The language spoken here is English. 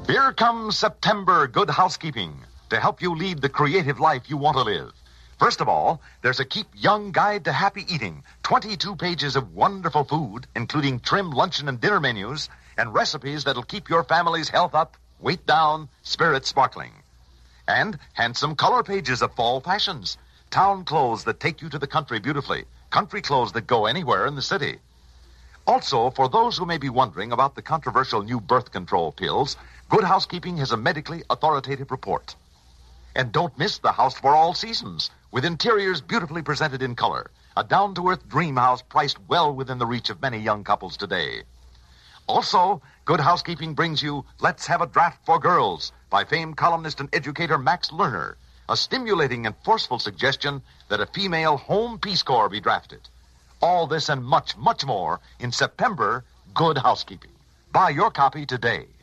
Here comes September Good Housekeeping to help you lead the creative life you want to live. First of all, there's a Keep Young Guide to Happy Eating. 22 pages of wonderful food, including trim luncheon and dinner menus, and recipes that'll keep your family's health up, weight down, spirits sparkling. And handsome color pages of fall fashions. Town clothes that take you to the country beautifully. Country clothes that go anywhere in the city. Also, for those who may be wondering about the controversial new birth control pills, Good Housekeeping has a medically authoritative report. And don't miss the house for all seasons, with interiors beautifully presented in color. A down-to-earth dream house priced well within the reach of many young couples today. Also, Good Housekeeping brings you Let's Have a Draft for Girls by famed columnist and educator Max Lerner, a stimulating and forceful suggestion that a female home Peace Corps be drafted. All this and much, much more in September Good Housekeeping. Buy your copy today.